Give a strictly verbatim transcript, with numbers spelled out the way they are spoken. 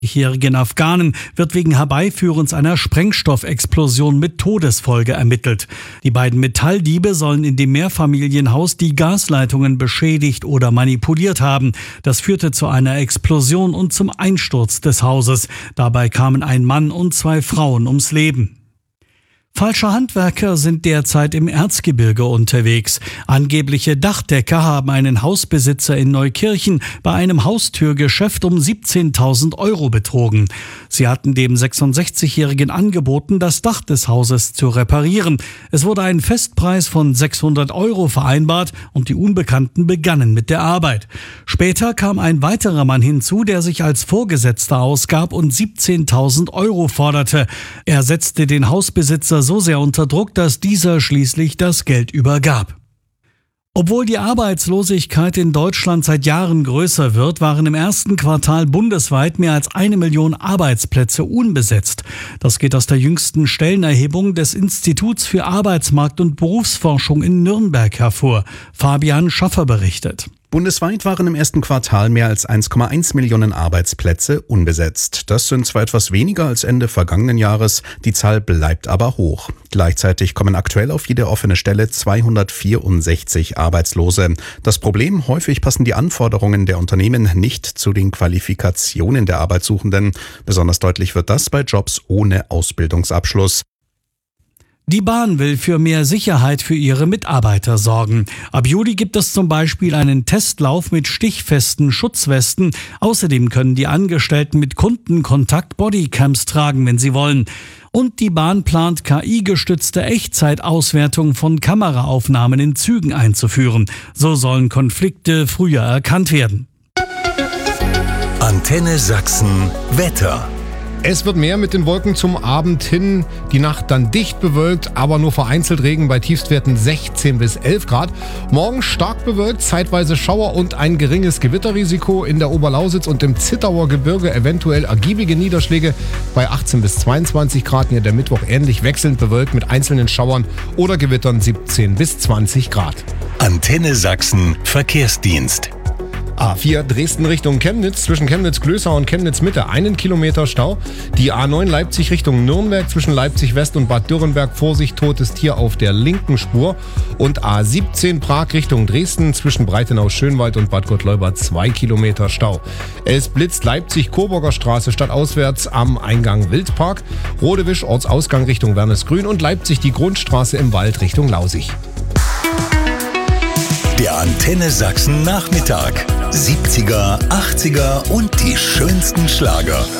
jährigen Afghanen wird wegen Herbeiführens einer Sprengstoffexplosion mit Todesfolge ermittelt. Die beiden Metalldiebe sollen in dem Mehrfamilienhaus die Gasleitungen beschädigt oder manipuliert haben. Das führte zu einer Explosion und zum Einsturz des Hauses. Dabei kamen ein Mann und zwei Frauen ums Leben. Falsche Handwerker sind derzeit im Erzgebirge unterwegs. Angebliche Dachdecker haben einen Hausbesitzer in Neukirchen bei einem Haustürgeschäft um siebzehntausend Euro betrogen. Sie hatten dem sechsundsechzigjährigen angeboten, das Dach des Hauses zu reparieren. Es wurde ein Festpreis von sechshundert Euro vereinbart und die Unbekannten begannen mit der Arbeit. Später kam ein weiterer Mann hinzu, der sich als Vorgesetzter ausgab und siebzehntausend Euro forderte. Er setzte den Hausbesitzer so sehr unter Druck, dass dieser schließlich das Geld übergab. Obwohl die Arbeitslosigkeit in Deutschland seit Jahren größer wird, waren im ersten Quartal bundesweit mehr als eine Million Arbeitsplätze unbesetzt. Das geht aus der jüngsten Stellenerhebung des Instituts für Arbeitsmarkt- und Berufsforschung in Nürnberg hervor. Fabian Schaffer berichtet. Bundesweit waren im ersten Quartal mehr als eins Komma eins Millionen Arbeitsplätze unbesetzt. Das sind zwar etwas weniger als Ende vergangenen Jahres, die Zahl bleibt aber hoch. Gleichzeitig kommen aktuell auf jede offene Stelle zweihundertvierundsechzig Arbeitslose. Das Problem: häufig passen die Anforderungen der Unternehmen nicht zu den Qualifikationen der Arbeitssuchenden. Besonders deutlich wird das bei Jobs ohne Ausbildungsabschluss. Die Bahn will für mehr Sicherheit für ihre Mitarbeiter sorgen. Ab Juli gibt es zum Beispiel einen Testlauf mit stichfesten Schutzwesten. Außerdem können die Angestellten mit Kundenkontakt Bodycams tragen, wenn sie wollen. Und die Bahn plant, K I-gestützte Echtzeitauswertung von Kameraaufnahmen in Zügen einzuführen. So sollen Konflikte früher erkannt werden. Antenne Sachsen Wetter. Es wird mehr mit den Wolken zum Abend hin, die Nacht dann dicht bewölkt, aber nur vereinzelt Regen bei Tiefstwerten sechzehn bis elf Grad. Morgen stark bewölkt, zeitweise Schauer und ein geringes Gewitterrisiko. In der Oberlausitz und im Zittauer Gebirge eventuell ergiebige Niederschläge bei achtzehn bis zweiundzwanzig Grad. Hier der Mittwoch ähnlich wechselnd bewölkt mit einzelnen Schauern oder Gewittern siebzehn bis zwanzig Grad. Antenne Sachsen Verkehrsdienst. A vier Dresden Richtung Chemnitz, zwischen Chemnitz-Glößau und Chemnitz-Mitte einen Kilometer Stau. Die A neun Leipzig Richtung Nürnberg, zwischen Leipzig-West und Bad Dürrenberg, Vorsicht, totes Tier auf der linken Spur. Und A siebzehn Prag Richtung Dresden, zwischen Breitenau-Schönwald und Bad Gottleuba zwei Kilometer Stau. Es blitzt Leipzig-Coburger Straße stadtauswärts am Eingang Wildpark. Rodewisch Ortsausgang Richtung Wernesgrün und Leipzig die Grundstraße im Wald Richtung Lausig. Der Antenne Sachsen Nachmittag. siebziger, achtziger und die schönsten Schlager.